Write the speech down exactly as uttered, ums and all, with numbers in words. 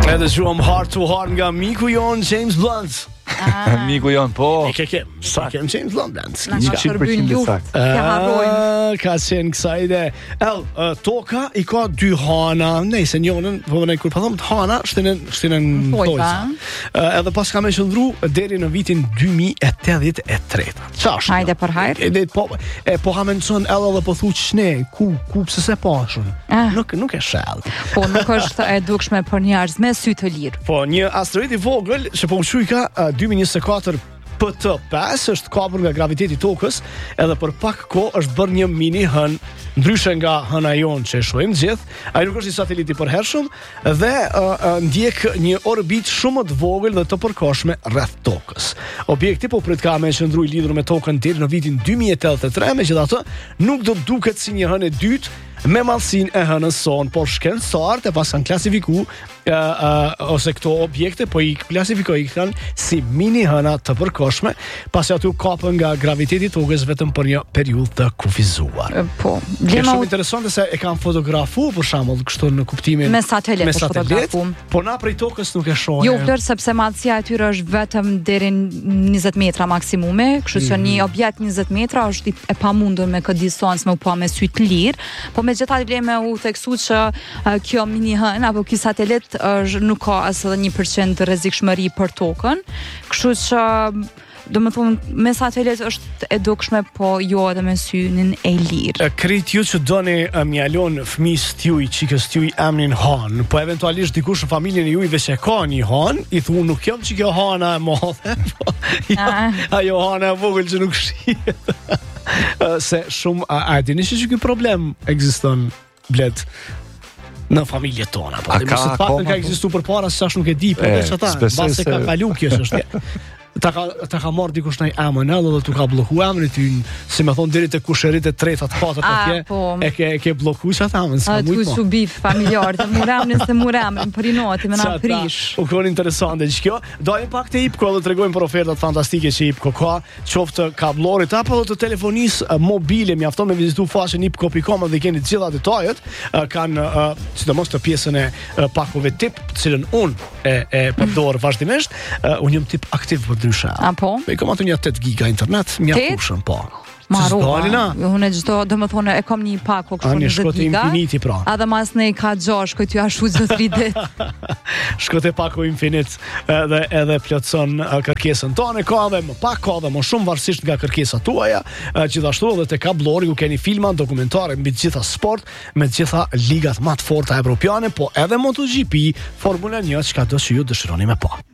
Edhe shuam Heart to Heart nga miku jon James Blunt. Ah. Miku jon, po. E ke ke, sa kem James Blunt Blunt. njëqind përqind sakt. Ka qenë kësa ide. El, uh, toka i ka dy hana, nejse njonën, po ne kur pa thom hana, shtinën shtinën tojca. Uh, edhe pas ka me qëndru deri në vitin dy mijë e tetëdhjetë e tre. Çash. Hajde për hajr. E po e po ha mençon el edhe po thu ç'ne, ku ku pse se pashun. Ah. Nuk nuk e shell. Po nuk është e dukshme për njerëz me sy të lirë. Po një asteroid i vogël që po mshujka uh, dy mijë e njëzet e katër P T pesë është kapur nga graviteti i tokës, edhe për pak kohë është bërë një mini hën, ndryshe nga hëna jon që e shohim gjithë. Ai nuk është një satelit i përhershëm dhe uh, uh, ndjek një orbit shumë të vogël dhe të përkohshme rreth tokës. Objekti po prit ka me qëndru i lidhur me tokën deri në vitin dy mijë e tetëdhjetë e tre, megjithatë nuk do duket si një hënë e dytë me mallsinë e hënës son, por shkencëtarët e pas kanë klasifikuar uh, uh, ose këto objekte po i klasifikojnë kanë si mini hëna të përkohshme, pasi aty kapën nga graviteti i tokës vetëm për një periudhë të kufizuar. Po, është shumë interesante se e kanë fotografuar për shembull kështu në kuptimin me satelit, me satelit, po na prej tokës nuk e shohim. Jo, vlerë sepse madhësia e tyre është vetëm deri në njëzet metra maksimume, kështu që një objekt njëzet metra është e pamundur me këtë distancë me u pa me sy të lirë, po megjithatë vleme u theksu që uh, kjo mini hën apo ky satelit është nuk ka as edhe një përqind rrezikshmëri për tokën, kështu që do më thonë me satelit është e dukshme, po jo edhe me synin e lirë. Krit ju që doni mjalon fëmis t'juj, qikës t'juj emnin Han, po eventualisht dikush në familjen e juj veç e ka një Han, i thu nuk jam që kjo Hana e madhe, po jo, ajo Hana e vogël që nuk shihet. Se shumë, a, a dini që që kjo problem ekziston bled në familjet tona, po, dhe mësë të pak në ka ekzistu për para, se sash nuk e di, po dhe që ta, base ka kalu kjo që është. Ta ka, ta ka marrë dikush në emën edhe dhe tu ka bloku emën e ty, si me thonë, diri të kusherit e tretat, katërt atje, po, e ke, e ke bloku që atë emën, s'ka mujtë po. Tu bif familjar, të muramnin se muramnin, për i noti, me na prish. U konë interesante që kjo. Dojmë pak të Ipko dhe të regojmë për ofertat fantastike që Ipko ka, qoftë kablorit, apo dhe të telefonisë mobile, mjafton me vizitu faqen ipko punkt com dhe keni të gjitha detajet, kanë, sidomos të pjesën e pakove tip, cilën unë e, e përdor vazhdimisht, unë jam tip aktiv për ndryshe. Apo? Me kam atë një tetëdhjetë giga internet, mjaftueshëm, po. Marrova, unë e gjithdo, dhe më thonë, e kom një pako kështu një njëzet giga, pra. a dhe mas ne i ka gjosh, këtë ju ashu zë tri dit. Shkote pako infinit edhe, edhe plotëson kërkesën tonë, ka dhe më pak, ka dhe më shumë varsisht nga kërkesa tuaja, gjithashtu edhe te kablori, ku keni filma, dokumentare, mbi gjitha sport, me gjitha ligat më të forta evropiane, po edhe MotoGP, Formula një, çka do që ju dëshironi me pa.